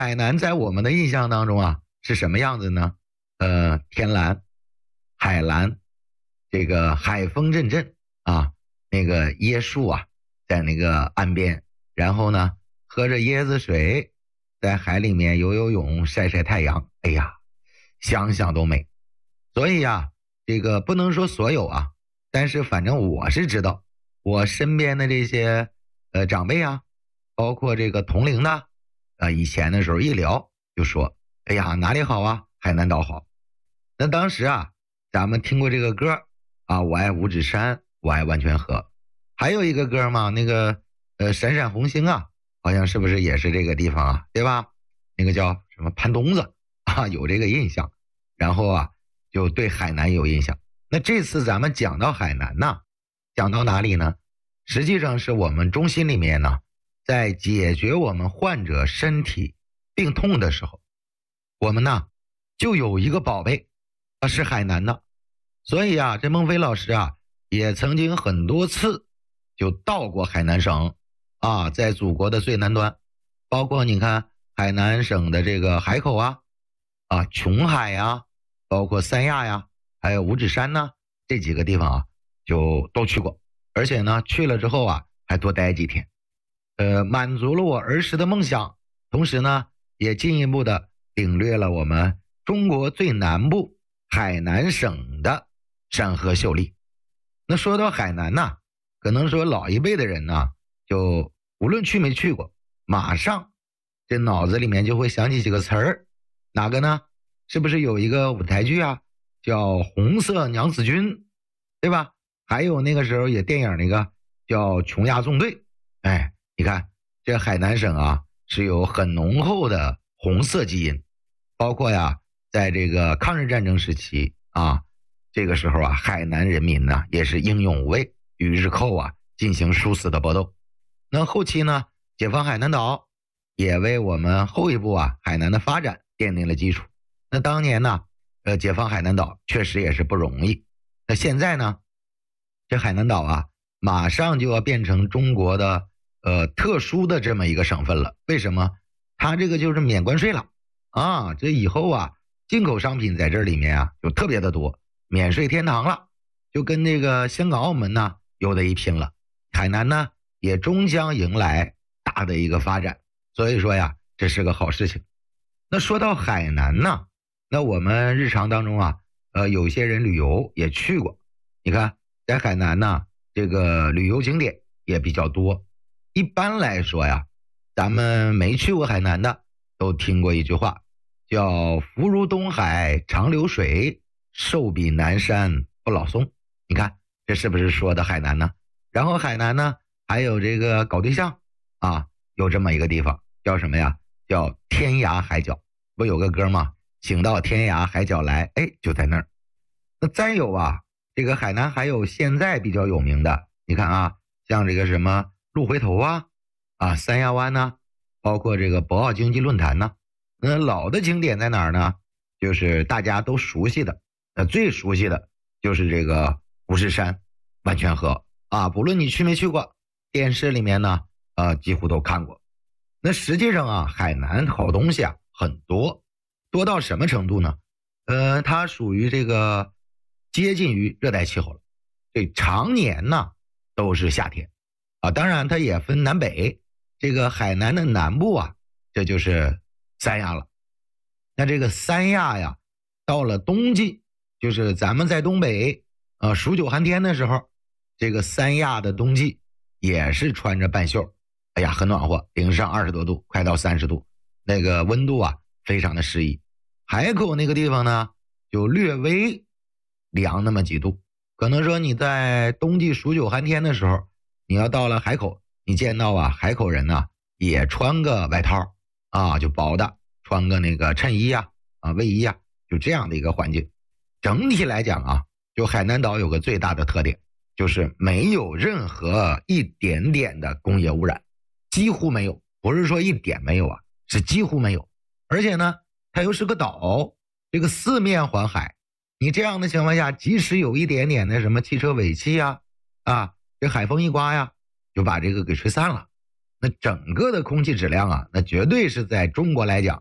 海南在我们的印象当中啊是什么样子呢？天蓝、海蓝，这个海风阵阵啊，那个椰树啊，在那个岸边，然后呢，喝着椰子水，在海里面游游泳、晒晒太阳，哎呀，想想都美。所以啊，这个不能说所有啊，但是反正我是知道，我身边的这些长辈啊，包括这个同龄的，以前的时候一聊就说，哎呀，哪里好啊？海南岛好。那当时啊，咱们听过这个歌啊，我爱五指山，我爱万泉河，还有一个歌嘛，那个闪闪红星啊，好像是不是也是这个地方啊，对吧？那个叫什么潘东子啊，有这个印象，然后啊，就对海南有印象。那这次咱们讲到海南呢，讲到哪里呢？实际上是我们中心里面呢，在解决我们患者身体病痛的时候，我们呢就有一个宝贝是海南的。所以啊，这孟非老师啊也曾经很多次就到过海南省啊，在祖国的最南端，包括你看海南省的这个海口啊、琼海啊，包括三亚呀，还有五指山呢，这几个地方啊就都去过，而且呢去了之后啊还多待几天，满足了我儿时的梦想，同时呢也进一步的领略了我们中国最南部海南省的山河秀丽。那说到海南呢，可能说老一辈的人呢，就无论去没去过，马上这脑子里面就会想起几个词儿，哪个呢？是不是有一个舞台剧啊，叫《红色娘子军》，对吧？还有那个时候也电影那个叫《琼崖纵队》。哎，你看这海南省啊，是有很浓厚的红色基因，包括呀，在这个抗日战争时期啊，这个时候啊，海南人民呢也是英勇无畏，与日寇啊进行殊死的搏斗。那后期呢，解放海南岛也为我们后一步啊海南的发展奠定了基础。那当年呢，解放海南岛确实也是不容易。那现在呢，这海南岛啊，马上就要变成中国的特殊的这么一个省份了。为什么？它这个就是免关税了啊！这以后啊，进口商品在这里面啊就特别的多，免税天堂了，就跟这个香港、澳门呢有的一拼了。海南呢也终将迎来大的一个发展，所以说呀，这是个好事情。那说到海南呢，那我们日常当中啊，有些人旅游也去过。你看，在海南呢，这个旅游景点也比较多。一般来说呀，咱们没去过海南的，都听过一句话，叫福如东海长流水，寿比南山不老松。你看，这是不是说的海南呢？然后海南呢，还有这个搞对象啊，有这么一个地方，叫什么呀？叫天涯海角。不有个歌吗？请到天涯海角来，哎，就在那儿。那再有啊，这个海南还有现在比较有名的，你看啊，像这个什么鹿回头啊，三亚湾呐，包括这个博鳌经济论坛呐。那老的景点在哪儿呢？就是大家都熟悉的，最熟悉的就是这个五指山、万泉河啊，不论你去没去过，电视里面呢，几乎都看过。那实际上啊，海南好东西啊很多，多到什么程度呢？它属于这个接近于热带气候了，这常年呢都是夏天啊。当然它也分南北，这个海南的南部啊，这就是三亚了。那这个三亚呀，到了冬季，就是咱们在东北数九寒天的时候，这个三亚的冬季也是穿着半袖，哎呀，很暖和，零上20多度，快到30度，那个温度啊非常的适宜。海口那个地方呢，就略微凉那么几度，可能说你在冬季数九寒天的时候，你要到了海口，你见到啊海口人呢也穿个外套啊，就薄的，穿个那个衬衣啊卫衣啊，就这样的一个环境。整体来讲啊，就海南岛有个最大的特点，就是没有任何一点点的工业污染，几乎没有，不是说一点没有啊，是几乎没有。而且呢，它又是个岛，这个四面环海，你这样的情况下，即使有一点点的什么汽车尾气呀，这海风一刮呀，就把这个给吹散了。 那整个的空气质量啊，那绝对是在中国来讲